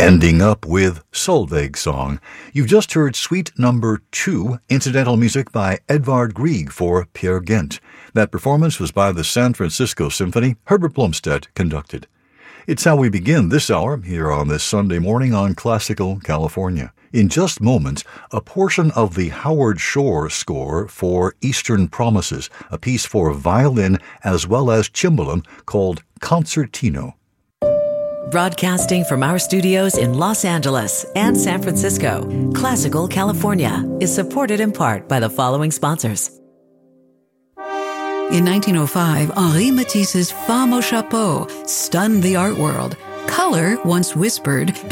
Ending up with Solveig Song. You've just heard Suite Number 2, incidental music by Edvard Grieg for Peer Gynt. That performance was by the San Francisco Symphony. Herbert Blomstedt conducted. It's how we begin this hour here on this Sunday morning on Classical California. In just moments, a portion of the Howard Shore score for Eastern Promises, a piece for violin as well as cimbalom called Concertino. Broadcasting from our studios in Los Angeles and San Francisco, Classical California is supported in part by the following sponsors. In 1905, Henri Matisse's Femme au Chapeau stunned the art world. Color, once whispered,